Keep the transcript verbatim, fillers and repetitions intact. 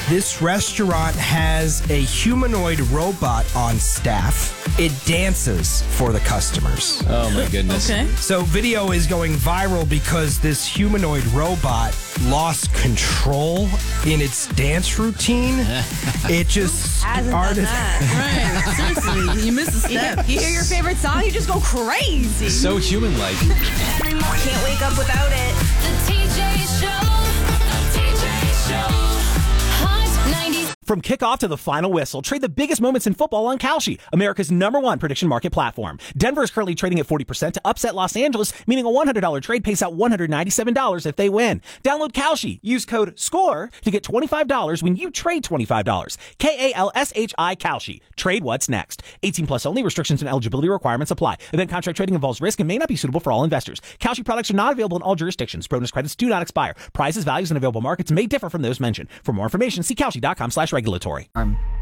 This restaurant has a humanoid robot on staff. It dances for the customers. Oh, my goodness. Okay. So video is going viral because this humanoid robot lost control in its dance routine. It just Hasn't done started. that. Right. Seriously, you missed a step. You hear your favorite song, you just go crazy. So human-like. Can't wake up without it. The T J Show. The T J Show. Hot nineties. From kickoff to the final whistle, trade the biggest moments in football on Kalshi, America's number one prediction market platform. Denver is currently trading at forty percent to upset Los Angeles, meaning a one hundred dollars trade pays out one hundred ninety-seven dollars if they win. Download Kalshi. Use code SCORE to get twenty-five dollars when you trade twenty-five dollars. K A L S H I Kalshi. Trade what's next. eighteen plus only. Restrictions and eligibility requirements apply. Event contract trading involves risk and may not be suitable for all investors. Kalshi products are not available in all jurisdictions. Bonus credits do not expire. Prices, values, and available markets may differ from those mentioned. For more information, see Kalshi dot com slash regulatory.